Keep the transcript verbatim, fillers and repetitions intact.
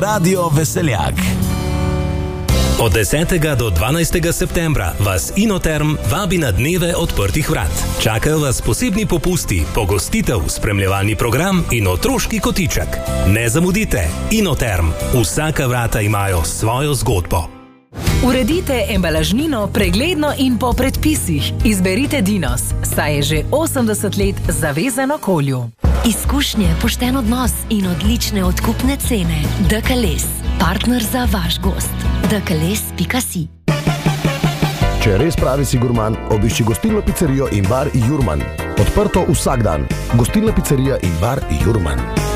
Radio Veseljak. Od desetega do dvanajstega septembra vas Inoterm vabi na dneve odprtih vrat. Čakajo vas posebni popusti, pogostitev, spremljevalni program in otroški kotiček. Ne zamudite, Inoterm. Vsaka vrata imajo svojo zgodbo. Uredite embalažnino pregledno in po predpisih. Izberite Dinos, saj je že osemdeset let zavezan okolju. Izkušnje, pošten odnos in odlične odkupne cene. Dekales, partner za vaš gost. dekales pika si. Če res pravi si gurman, obišči gostilno pizzerijo in bar Jurman. Odprto vsak dan. Gostilna pizzerija in bar Jurman.